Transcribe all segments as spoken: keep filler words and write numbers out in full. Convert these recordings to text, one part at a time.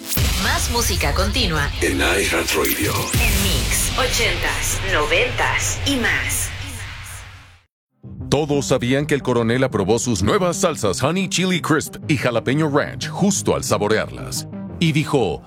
Más música continua en iHeartRadio. En Mix, ochentas, noventas y más. Todos sabían que el coronel aprobó sus nuevas salsas Honey Chili Crisp y Jalapeño Ranch justo al saborearlas. Y dijo...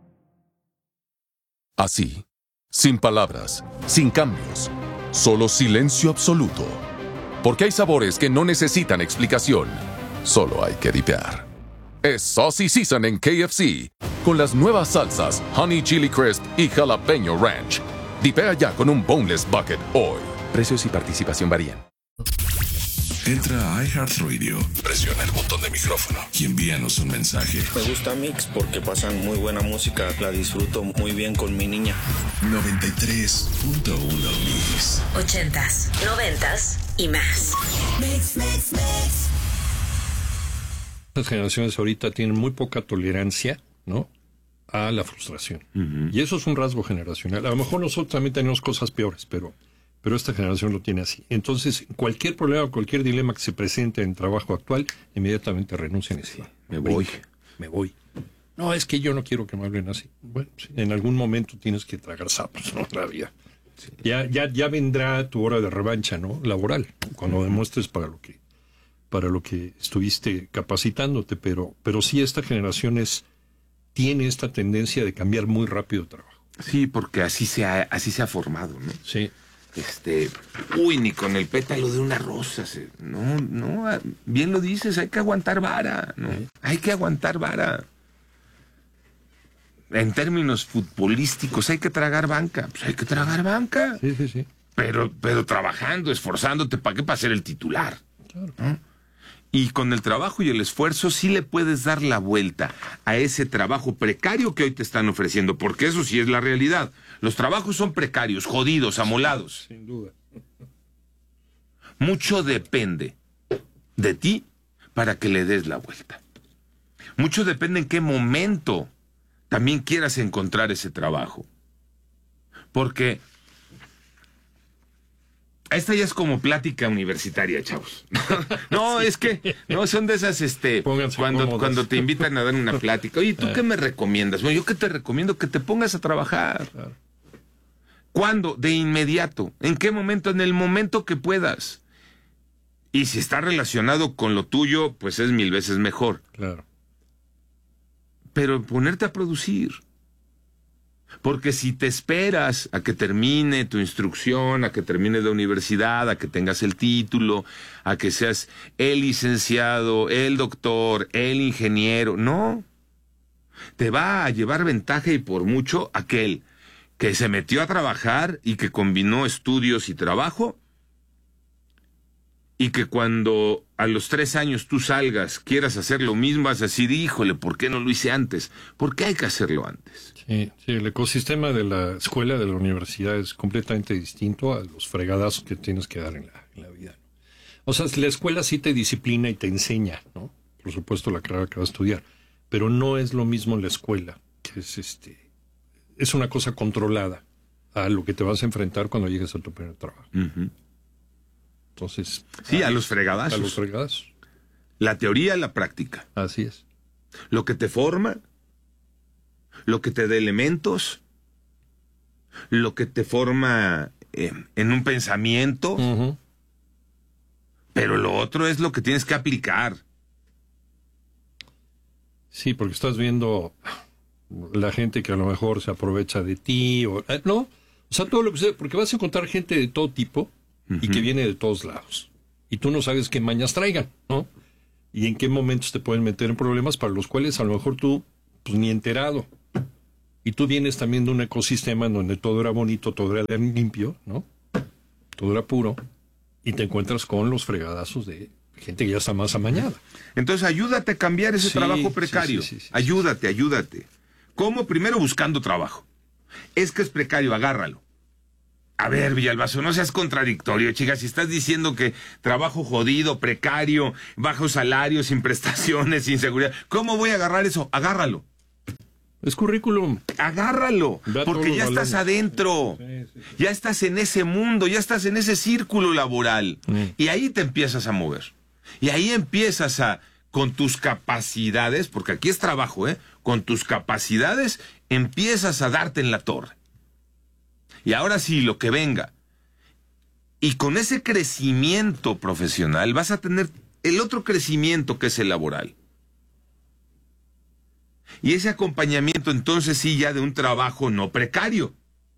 así, sin palabras, sin cambios, solo silencio absoluto. Porque hay sabores que no necesitan explicación, solo hay que dipear. Es Saucy Season en K F C, con las nuevas salsas Honey Chili Crisp y Jalapeño Ranch. Dipea ya con un Boneless Bucket hoy. Precios y participación varían. Entra a iHeartRadio, presiona el botón de micrófono y envíanos un mensaje. Me gusta Mix porque pasan muy buena música, la disfruto muy bien con mi niña. noventa y tres punto uno Mix. Ochentas, noventas y más. Mix, mix, mix. Las generaciones ahorita tienen muy poca tolerancia, ¿no?, a la frustración. Uh-huh. Y eso es un rasgo generacional. A lo mejor nosotros también tenemos cosas peores, pero... pero esta generación lo tiene así. Entonces, cualquier problema, cualquier dilema que se presente en el trabajo actual, inmediatamente renuncian y se van. Me voy. Me voy. No, es que yo no quiero que me hablen así. Bueno, sí, en algún momento tienes que tragar sapos, ¿no? La vida. Sí. Ya, ya, ya vendrá tu hora de revancha, ¿no?, laboral, cuando demuestres para lo que, para lo que estuviste capacitándote. Pero, pero sí, esta generación es, tiene esta tendencia de cambiar muy rápido de trabajo. Sí, porque así se ha, así se ha formado, ¿no? Sí. Este, uy, ni con el pétalo de una rosa. Se, no, no, bien lo dices, hay que aguantar vara, ¿no? ¿Sí? Hay que aguantar vara. En términos futbolísticos, hay que tragar banca. Pues hay que tragar banca. Sí, sí, sí. Pero, pero trabajando, esforzándote, ¿para qué? Para ser el titular. Claro. ¿No? Y con el trabajo y el esfuerzo sí le puedes dar la vuelta a ese trabajo precario que hoy te están ofreciendo, porque eso sí es la realidad. Los trabajos son precarios, jodidos, amolados. Sin duda. Mucho depende de ti para que le des la vuelta. Mucho depende en qué momento también quieras encontrar ese trabajo. Porque esta ya es como plática universitaria, chavos. No, sí. Es que no son de esas, este, Pónganse cuando, cuando te invitan a dar una plática. Oye, ¿tú qué me recomiendas? Bueno, yo que te recomiendo que te pongas a trabajar. Claro. ¿Cuándo? De inmediato. ¿En qué momento? En el momento que puedas. Y si está relacionado con lo tuyo, pues es mil veces mejor. Claro. Pero ponerte a producir. Porque si te esperas a que termine tu instrucción, a que termine la universidad, a que tengas el título, a que seas el licenciado, el doctor, el ingeniero, no. Te va a llevar ventaja y por mucho aquel que se metió a trabajar y que combinó estudios y trabajo, y que cuando a los tres años tú salgas, quieras hacer lo mismo, vas a decir, híjole, ¿por qué no lo hice antes? ¿Por qué hay que hacerlo antes? Sí, sí, el ecosistema de la escuela, de la universidad, es completamente distinto a los fregadazos que tienes que dar en la, en la vida. O sea, la escuela sí te disciplina y te enseña, ¿no? Por supuesto, la carrera que vas a estudiar, pero no es lo mismo en la escuela, que es este... es una cosa controlada a lo que te vas a enfrentar cuando llegues a tu primer trabajo. Uh-huh. Entonces... Sí, a, a los fregadazos. A los fregadazos. La teoría, la práctica. Así es. Lo que te forma, lo que te da elementos, lo que te forma eh, en un pensamiento, uh-huh. Pero lo otro es lo que tienes que aplicar. Sí, porque estás viendo la gente que a lo mejor se aprovecha de ti, o eh, no, o sea, todo lo que sea, porque vas a encontrar gente de todo tipo uh-huh. y que viene de todos lados. Y tú no sabes qué mañas traigan, ¿no? Y en qué momentos te pueden meter en problemas para los cuales a lo mejor tú, pues ni enterado. Y tú vienes también de un ecosistema en donde todo era bonito, todo era limpio, ¿no? Todo era puro. Y te encuentras con los fregadazos de gente que ya está más amañada. Entonces ayúdate a cambiar ese sí, trabajo precario. Sí, sí, sí, sí, ayúdate, sí. ayúdate. ¿Cómo? Primero buscando trabajo. Es que es precario, agárralo. A ver, Villalbazo, no seas contradictorio, chicas. Si estás diciendo que trabajo jodido, precario, bajo salario, sin prestaciones, sin seguridad, ¿cómo voy a agarrar eso? Agárralo. Es currículum. Agárralo, porque ya estás adentro. Sí, sí, sí. Ya estás en ese mundo, ya estás en ese círculo laboral. Mm. Y ahí te empiezas a mover. Y ahí empiezas a con tus capacidades, porque aquí es trabajo, ¿eh? Con tus capacidades empiezas a darte en la torre. Y ahora sí, lo que venga. Y con ese crecimiento profesional vas a tener el otro crecimiento que es el laboral. Y ese acompañamiento entonces sí ya de un trabajo no precario.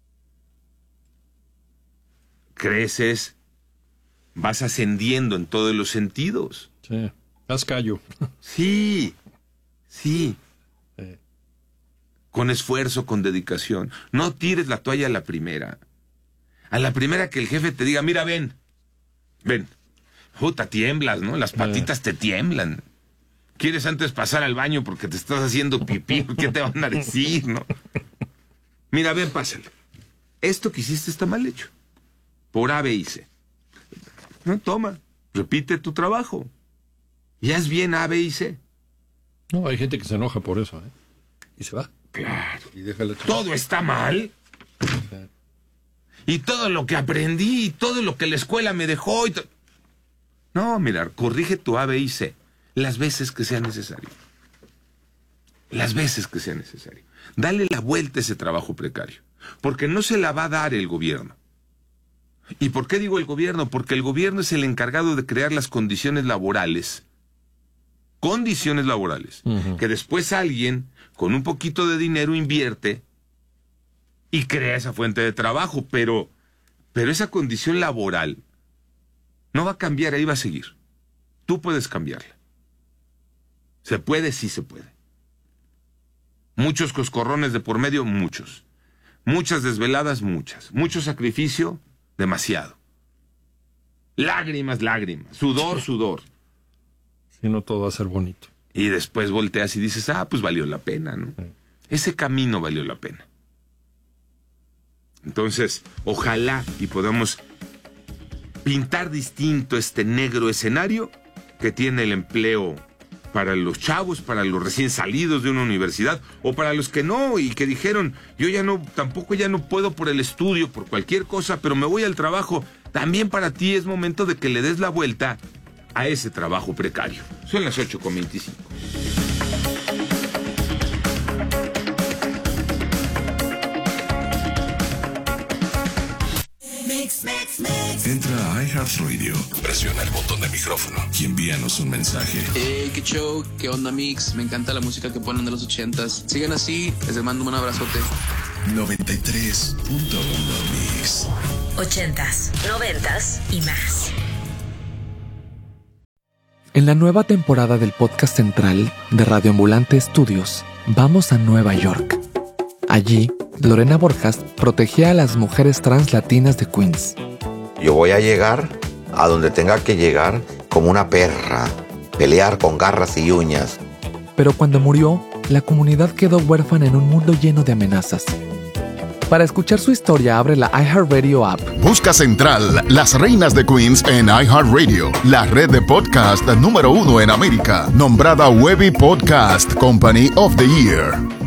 Creces, vas ascendiendo en todos los sentidos. Sí, haz callo. Sí, sí. Sí. Con esfuerzo, con dedicación. No tires la toalla a la primera. A la primera que el jefe te diga, mira, ven, ven. Puta, tiemblas, ¿no? Las patitas te tiemblan. ¿Quieres antes pasar al baño porque te estás haciendo pipí? ¿Qué te van a decir, no? Mira, ven, pásale. Esto que hiciste está mal hecho. Por A, B y C. No, toma, repite tu trabajo. Y haz bien A, B y C. No, hay gente que se enoja por eso, ¿eh? Y se va. Claro. Y deja la todo está mal. Sí. Y todo lo que aprendí, y todo lo que la escuela me dejó. Y to... No, mira, corrige tu A, B y C. Las veces que sea necesario. Las veces que sea necesario. Dale la vuelta a ese trabajo precario. Porque no se la va a dar el gobierno. ¿Y por qué digo el gobierno? Porque el gobierno es el encargado de crear las condiciones laborales. Condiciones laborales. Uh-huh. Que después alguien, con un poquito de dinero, invierte y crea esa fuente de trabajo. Pero, pero esa condición laboral no va a cambiar, ahí va a seguir. Tú puedes cambiarla. ¿Se puede? Sí se puede. Muchos coscorrones de por medio, muchos. Muchas desveladas, muchas. Mucho sacrificio, demasiado. Lágrimas, lágrimas. Sudor, sudor. Si no, todo va a ser bonito. Y después volteas y dices, ah, pues valió la pena, ¿no? Sí. Ese camino valió la pena. Entonces, ojalá y podamos pintar distinto este negro escenario que tiene el empleo para los chavos, para los recién salidos de una universidad, o para los que no, y que dijeron, yo ya no, tampoco ya no puedo por el estudio, por cualquier cosa, pero me voy al trabajo. También para ti es momento de que le des la vuelta a ese trabajo precario. Son las ocho con veinticinco. Entra a iHeartRadio, presiona el botón de micrófono y envíanos un mensaje. Hey, qué show, qué onda, Mix. Me encanta la música que ponen de los ochentas. Sigan así, les mando un abrazote. noventa y tres punto uno Mix. Ochentas, noventas y más. En la nueva temporada del podcast central de Radio Ambulante Estudios, vamos a Nueva York. Allí, Lorena Borjas protegía a las mujeres trans latinas de Queens. Yo voy a llegar a donde tenga que llegar como una perra, pelear con garras y uñas. Pero cuando murió, la comunidad quedó huérfana en un mundo lleno de amenazas. Para escuchar su historia, abre la iHeartRadio app. Busca Central, Las Reinas de Queens en iHeartRadio, la red de podcast número uno en América, nombrada Webby Podcast Company of the Year.